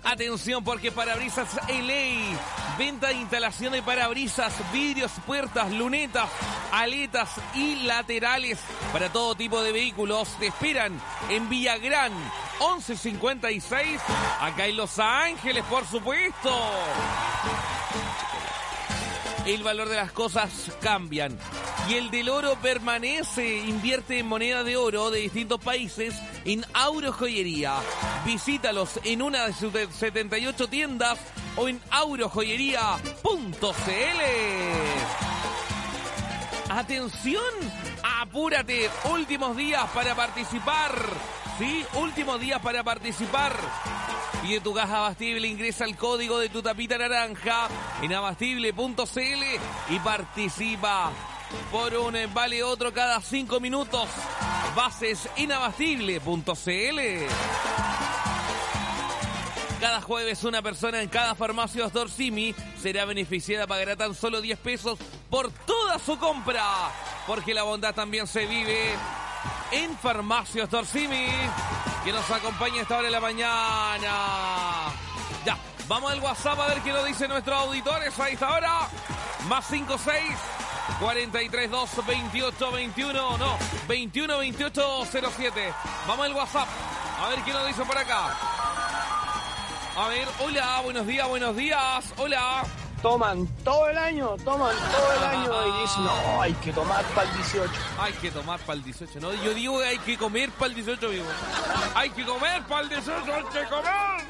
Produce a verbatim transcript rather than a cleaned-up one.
Atención, porque Parabrisas L A, venta e instalación de parabrisas, vidrios, puertas, lunetas, aletas y laterales para todo tipo de vehículos. Te esperan en Villagrán, once cincuenta y seis, acá en Los Ángeles, por supuesto. El valor de las cosas cambian y el del oro permanece. Invierte en moneda de oro de distintos países en Auro Joyería. Visítalos en una de sus setenta y ocho tiendas o en auro joyería punto c l. Atención, apúrate, últimos días para participar. Sí, últimos días para participar. Pide tu gas Abastible, ingresa el código de tu tapita naranja en abastible punto c l y participa por un vale otro cada cinco minutos. Bases en abastible punto c l. Cada jueves una persona en cada farmacia Doctor Simi será beneficiada, pagará tan solo diez pesos por toda su compra. Porque la bondad también se vive en Farmacias Doctor Simi, que nos acompaña a esta hora de la mañana. Ya, vamos al WhatsApp a ver qué nos dicen nuestros auditores a esta hora. Más cinco seis, cuarenta y tres, dos, veintiocho, veintiuno, no, veintiuno, veintiocho, cero siete. Vamos al WhatsApp a ver qué nos dicen por acá. A ver, hola, buenos días, buenos días, hola. Toman todo el año, toman todo el año y dicen, no, hay que tomar para el dieciocho. Hay que tomar para el dieciocho, no, yo digo que hay que comer para el dieciocho, vivo. Hay que comer para el dieciocho, hay que comer.